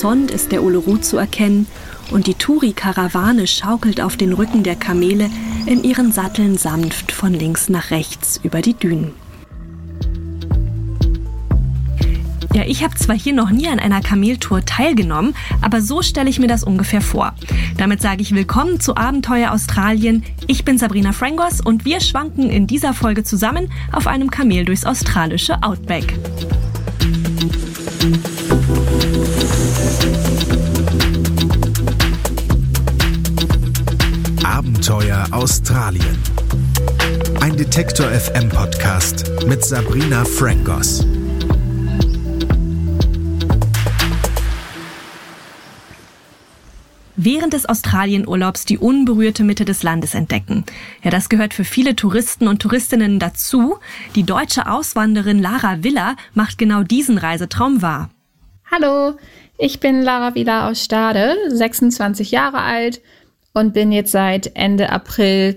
Horizont ist der Uluru zu erkennen und die Touri-Karawane schaukelt auf den Rücken der Kamele in ihren Satteln sanft von links nach rechts über die Dünen. Ja, ich habe zwar hier noch nie an einer Kameltour teilgenommen, aber so stelle ich mir das ungefähr vor. Damit sage ich willkommen zu Abenteuer Australien. Ich bin Sabrina Frangos und wir schwanken in dieser Folge zusammen auf einem Kamel durchs australische Outback. Abenteuer Australien. Ein Detektor FM Podcast mit Sabrina Frangos. Während des Australienurlaubs die unberührte Mitte des Landes entdecken. Ja, das gehört für viele Touristen und Touristinnen dazu. Die deutsche Auswanderin Lara Villa macht genau diesen Reisetraum wahr. Hallo, ich bin Lara Villa aus Stade, 26 Jahre alt und bin jetzt seit Ende April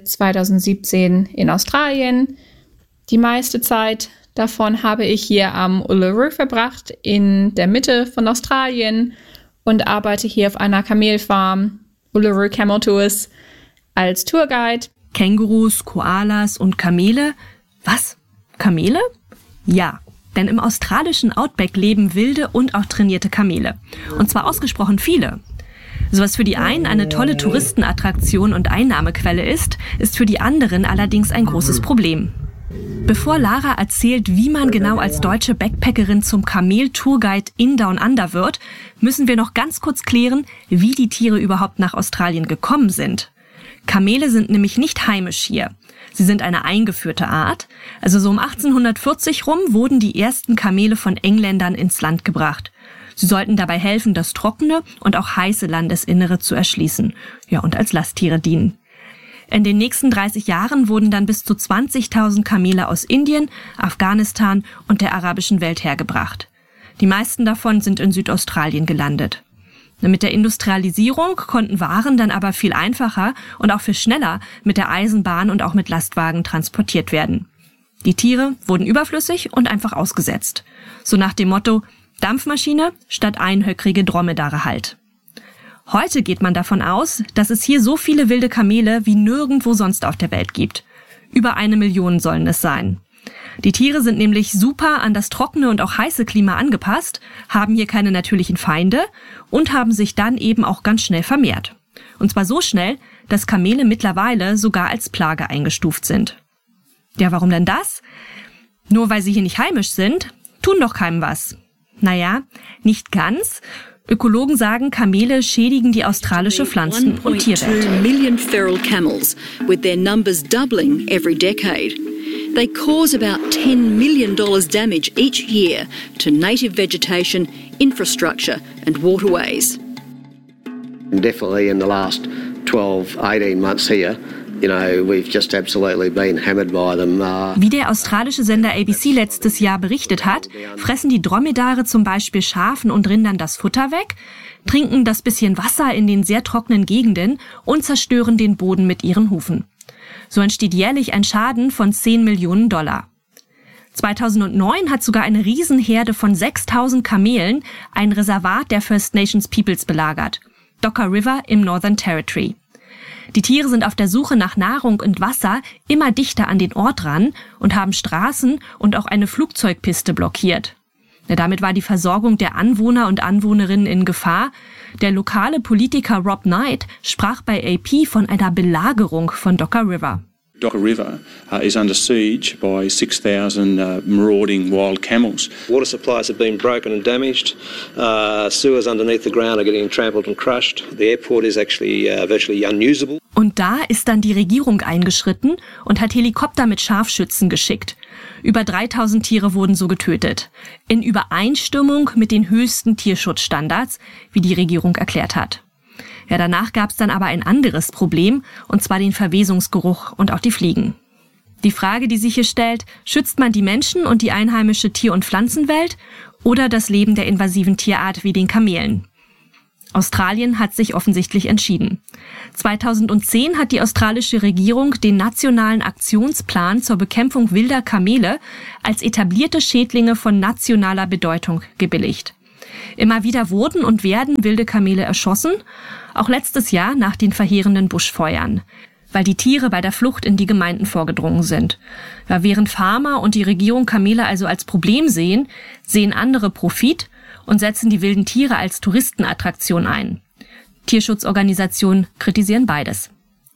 2017 in Australien. Die meiste Zeit davon habe ich hier am Uluru verbracht, in der Mitte von Australien, und arbeite hier auf einer Kamelfarm, Uluru Camel Tours, als Tourguide. Kängurus, Koalas und Kamele? Was? Kamele? Ja, denn im australischen Outback leben wilde und auch trainierte Kamele. Und zwar ausgesprochen viele. So was für die einen eine tolle Touristenattraktion und Einnahmequelle ist für die anderen allerdings ein großes Problem. Bevor Lara erzählt, wie man genau als deutsche Backpackerin zum Kamel-Tourguide in Down Under wird, müssen wir noch ganz kurz klären, wie die Tiere überhaupt nach Australien gekommen sind. Kamele sind nämlich nicht heimisch hier. Sie sind eine eingeführte Art. Also so um 1840 rum wurden die ersten Kamele von Engländern ins Land gebracht. Sie sollten dabei helfen, das trockene und auch heiße Landesinnere zu erschließen. Ja, und als Lasttiere dienen. In den nächsten 30 Jahren wurden dann bis zu 20.000 Kamele aus Indien, Afghanistan und der arabischen Welt hergebracht. Die meisten davon sind in Südaustralien gelandet. Mit der Industrialisierung konnten Waren dann aber viel einfacher und auch viel schneller mit der Eisenbahn und auch mit Lastwagen transportiert werden. Die Tiere wurden überflüssig und einfach ausgesetzt. So nach dem Motto: Dampfmaschine statt einhöckrige Dromedare halt. Heute geht man davon aus, dass es hier so viele wilde Kamele wie nirgendwo sonst auf der Welt gibt. Über 1 Million sollen es sein. Die Tiere sind nämlich super an das trockene und auch heiße Klima angepasst, haben hier keine natürlichen Feinde und haben sich dann eben auch ganz schnell vermehrt. Und zwar so schnell, dass Kamele mittlerweile sogar als Plage eingestuft sind. Ja, warum denn das? Nur weil sie hier nicht heimisch sind, tun doch keinem was. Naja, nicht ganz. Ökologen sagen, Kamele schädigen die australische Pflanzen- und Tierwelt. 1.2 million feral camels, with their numbers doubling every decade. They cause about $10 million damage each year to native vegetation, infrastructure and waterways. Definitely in the last 12, 18 months here, we've just absolutely been hammered by them. Wie der australische Sender ABC letztes Jahr berichtet hat, fressen die Dromedare zum Beispiel Schafen und Rindern das Futter weg, trinken das bisschen Wasser in den sehr trockenen Gegenden und zerstören den Boden mit ihren Hufen. So entsteht jährlich ein Schaden von $10 Millionen. 2009 hat sogar eine Riesenherde von 6.000 Kamelen ein Reservat der First Nations Peoples belagert, Docker River im Northern Territory. Die Tiere sind auf der Suche nach Nahrung und Wasser immer dichter an den Ort ran und haben Straßen und auch eine Flugzeugpiste blockiert. Damit war die Versorgung der Anwohner und Anwohnerinnen in Gefahr. Der lokale Politiker Rob Knight sprach bei AP von einer Belagerung von Docker River. Docker River is under siege by 6,000 marauding wild camels. Water supplies have been broken and damaged. Sewers underneath the ground are getting trampled and crushed. The airport is actually virtually unusable. Und da ist dann die Regierung eingeschritten und hat Helikopter mit Scharfschützen geschickt. Über 3.000 Tiere wurden so getötet. In Übereinstimmung mit den höchsten Tierschutzstandards, wie die Regierung erklärt hat. Ja, danach gab es dann aber ein anderes Problem, und zwar den Verwesungsgeruch und auch die Fliegen. Die Frage, die sich hier stellt: Schützt man die Menschen und die einheimische Tier- und Pflanzenwelt oder das Leben der invasiven Tierart wie den Kamelen? Australien hat sich offensichtlich entschieden. 2010 hat die australische Regierung den nationalen Aktionsplan zur Bekämpfung wilder Kamele als etablierte Schädlinge von nationaler Bedeutung gebilligt. Immer wieder wurden und werden wilde Kamele erschossen, auch letztes Jahr nach den verheerenden Buschfeuern, weil die Tiere bei der Flucht in die Gemeinden vorgedrungen sind. Ja, während Farmer und die Regierung Kamele also als Problem sehen, sehen andere Profit und setzen die wilden Tiere als Touristenattraktion ein. Tierschutzorganisationen kritisieren beides.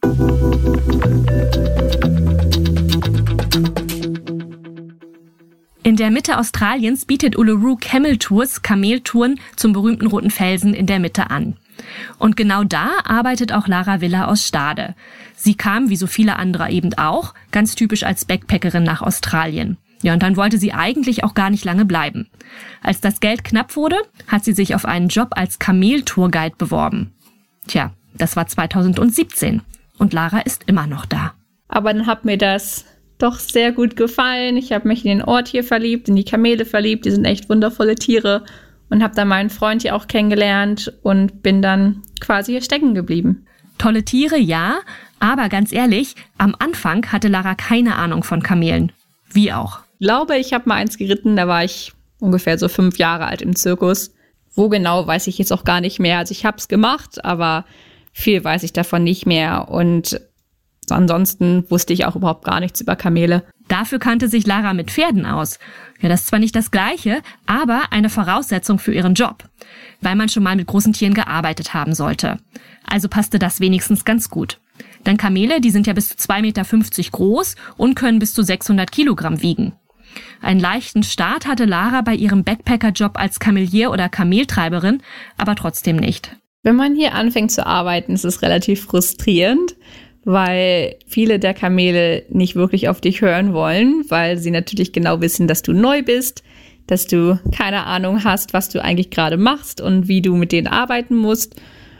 In der Mitte Australiens bietet Uluru Camel Tours Kameltouren zum berühmten Roten Felsen in der Mitte an. Und genau da arbeitet auch Lara Villa aus Stade. Sie kam, wie so viele andere eben auch, ganz typisch als Backpackerin nach Australien. Ja, und dann wollte sie eigentlich auch gar nicht lange bleiben. Als das Geld knapp wurde, hat sie sich auf einen Job als Kameltourguide beworben. Tja, das war 2017 und Lara ist immer noch da. Aber dann hat mir das doch sehr gut gefallen. Ich habe mich in den Ort hier verliebt, in die Kamele verliebt. Die sind echt wundervolle Tiere. Und habe dann meinen Freund hier auch kennengelernt und bin dann quasi hier stecken geblieben. Tolle Tiere, ja, aber ganz ehrlich, am Anfang hatte Lara keine Ahnung von Kamelen. Wie auch. Ich glaube, ich habe mal eins geritten, da war ich ungefähr so 5 Jahre alt im Zirkus. Wo genau, weiß ich jetzt auch gar nicht mehr. Also ich habe es gemacht, aber viel weiß ich davon nicht mehr. Und ansonsten wusste ich auch überhaupt gar nichts über Kamele. Dafür kannte sich Lara mit Pferden aus. Ja, das ist zwar nicht das Gleiche, aber eine Voraussetzung für ihren Job, weil man schon mal mit großen Tieren gearbeitet haben sollte. Also passte das wenigstens ganz gut. Denn Kamele, die sind ja bis zu 2,50 Meter groß und können bis zu 600 Kilogramm wiegen. Einen leichten Start hatte Lara bei ihrem Backpacker-Job als Kamelier oder Kameltreiberin, aber trotzdem nicht. Wenn man hier anfängt zu arbeiten, ist es relativ frustrierend, weil viele der Kamele nicht wirklich auf dich hören wollen, weil sie natürlich genau wissen, dass du neu bist, dass du keine Ahnung hast, was du eigentlich gerade machst und wie du mit denen arbeiten musst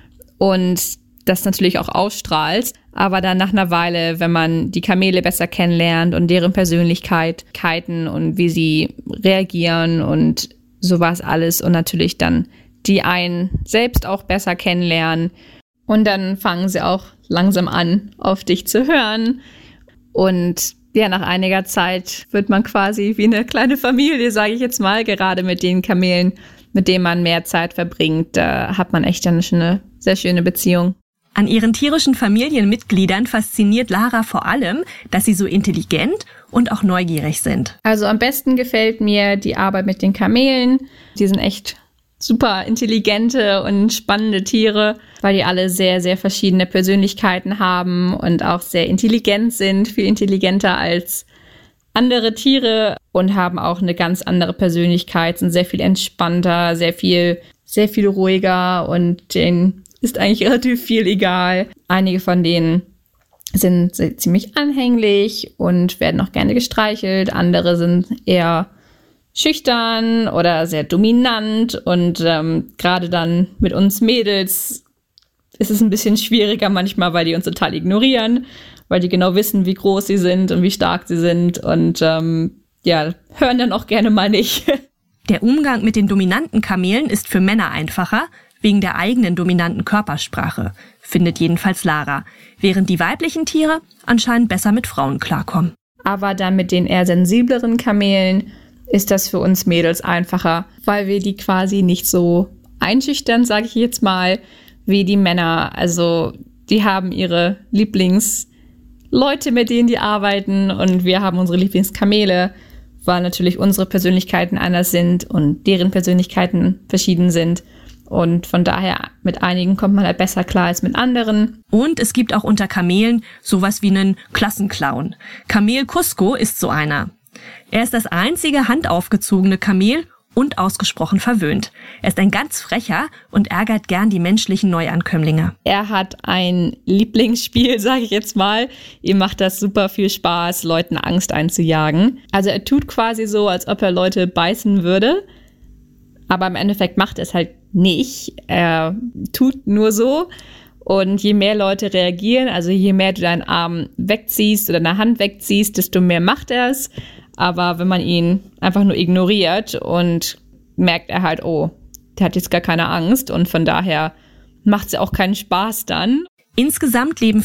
und das natürlich auch ausstrahlst. Aber dann nach einer Weile, wenn man die Kamele besser kennenlernt und deren Persönlichkeiten und wie sie reagieren und sowas alles und natürlich dann die einen selbst auch besser kennenlernen und dann fangen sie auch langsam an, auf dich zu hören. Und ja, nach einiger Zeit wird man quasi wie eine kleine Familie, sage ich jetzt mal, gerade mit den Kamelen, mit denen man mehr Zeit verbringt. Da hat man echt dann schon eine sehr schöne Beziehung. An ihren tierischen Familienmitgliedern fasziniert Lara vor allem, dass sie so intelligent und auch neugierig sind. Also am besten gefällt mir die Arbeit mit den Kamelen. Die sind echt super intelligente und spannende Tiere, weil die alle sehr, sehr verschiedene Persönlichkeiten haben und auch sehr intelligent sind, viel intelligenter als andere Tiere und haben auch eine ganz andere Persönlichkeit, sind sehr viel entspannter, sehr viel ruhiger und denen ist eigentlich relativ viel egal. Einige von denen sind ziemlich anhänglich und werden auch gerne gestreichelt, andere sind eher schüchtern oder sehr dominant und gerade dann mit uns Mädels ist es ein bisschen schwieriger manchmal, weil die uns total ignorieren, weil die genau wissen, wie groß sie sind und wie stark sie sind und hören dann auch gerne mal nicht. Der Umgang mit den dominanten Kamelen ist für Männer einfacher, wegen der eigenen dominanten Körpersprache, findet jedenfalls Lara, während die weiblichen Tiere anscheinend besser mit Frauen klarkommen. Aber dann mit den eher sensibleren Kamelen ist das für uns Mädels einfacher, weil wir die quasi nicht so einschüchtern, sage ich jetzt mal, wie die Männer. Also die haben ihre Lieblingsleute, mit denen die arbeiten und wir haben unsere Lieblingskamele, weil natürlich unsere Persönlichkeiten anders sind und deren Persönlichkeiten verschieden sind. Und von daher, mit einigen kommt man halt besser klar als mit anderen. Und es gibt auch unter Kamelen sowas wie einen Klassenclown. Kamel Cusco ist so einer. Er ist das einzige handaufgezogene Kamel und ausgesprochen verwöhnt. Er ist ein ganz frecher und ärgert gern die menschlichen Neuankömmlinge. Er hat ein Lieblingsspiel, sage ich jetzt mal. Ihm macht das super viel Spaß, Leuten Angst einzujagen. Also er tut quasi so, als ob er Leute beißen würde. Aber im Endeffekt macht er es halt nicht. Er tut nur so. Und je mehr Leute reagieren, also je mehr du deinen Arm wegziehst oder deine Hand wegziehst, desto mehr macht er es. Aber wenn man ihn einfach nur ignoriert und merkt er halt, oh, der hat jetzt gar keine Angst und von daher macht es auch keinen Spaß dann. Insgesamt leben